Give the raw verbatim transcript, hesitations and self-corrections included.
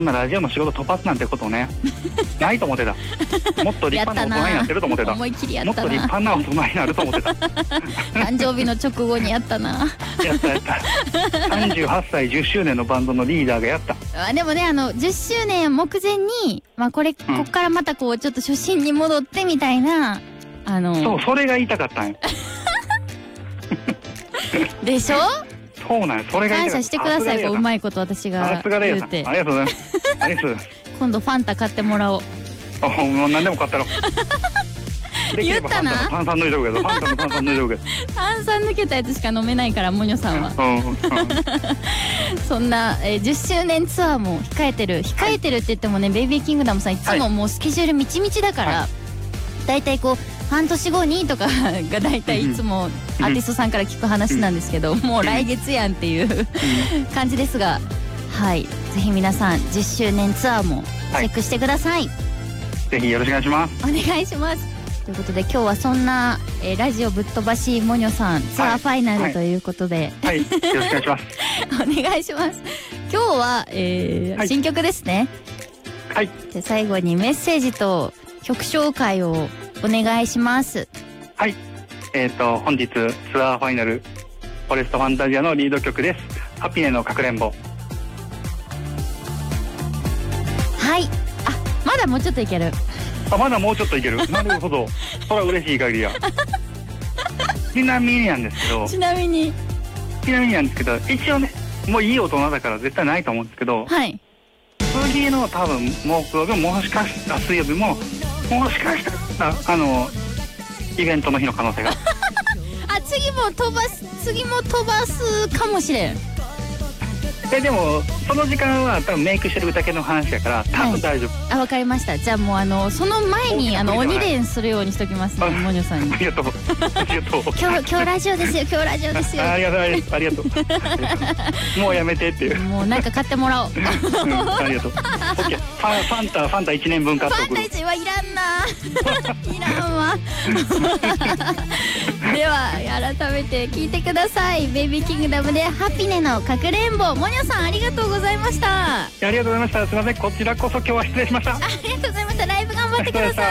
まあラジオの仕事飛ばすなんてことねないと思ってた。もっと立派な大人になってると思ってた。 思い切りやもっな。 ったと立派な大人になると思ってた。 誕生日の直後にやったな。 やったやったさんじゅうはっさいじゅっしゅうねんのバンドのリーダーがやった。 あでもね、あのじゅっしゅうねん目前に、まあこれ、 うん、 こっからまたこうちょっと初心に戻ってみたいな、あのそうそれが言いたかったんよでしょ。 そうなんよ、それが言いたかった。 感謝してください。こううまいこと私がさすがレイヤ言うて。 さん、ありがとうございます。ありがとうございます。 今度ファンタ買ってもらおう。 あ、もう何でも買ったろ。できれば言ったなファンタの炭酸抜いとくけど、ファンタの炭酸抜いとくけど。 炭酸抜けたやつしか飲めないからモニョさんは。 うんうん、 そんな、えー、じゅっしゅうねんツアーも控えてる控えてるって言ってもね、ベイビーキングダムさんいつももうスケジュールみちみちだから、はい、だいたいこう半年後にとかがだいたいいつもアーティストさんから聞く話なんですけど、もう来月やんっていう感じですが、はい、ぜひ皆さんじゅっしゅうねんツアーもチェックしてください、はい、 ぜひよろしくお願いします。 お願いします。ということで今日はそんな、えー、ラジオぶっ飛ばしモニョさんツアーファイナルということで、 はい、はいはい、よろしくお願いします。 お願いします。今日は、えーはい、新曲ですね。 はい。 じゃ最後にメッセージと曲紹介をお願いします。 はい。えっ、ー、と本日ツアーファイナルフォレストファンタジアのリード曲です。ハピネのかくれんぼ。 はい。あ、まだもうちょっといける。 あ、まだもうちょっといける。なるほど。それは嬉しい限りや。ちなみになんですけど。 ちなみに。 ちなみになんですけど、一応ね、もういい大人だから絶対ないと思うんですけど。 はい。 次の多分木曜日ももしかしたら水曜日ももしかしたらあのイベントの日の可能性が。 あ、次も飛ばす次も飛ばすかもしれん。 えでもその時間は多分メイクしてるだけの話やから多分大丈夫、 はい、あ、わかりました。じゃあもうあのその前にあの鬼伝するようにしときますね、モニョさんに。 ありがとうありがとう。 今日今日ラジオですよ、今日ラジオですよ。 ありがとうありがとうもうやめてっていう。 もうなんか買ってもらおう。うん、 ありがとう。オッケー。ファンファンタファンタいちねんぶん買っておく。 ファンタいちはいらんないらんわ。では改めて聞いてください。ベイビーキングダムでハピネのかくれんぼ。モニョさんありがとうございました。 ありがとうございました。すみません、こちらこそ今日は失礼しました。 ありがとうございました。ライブ頑張ってください。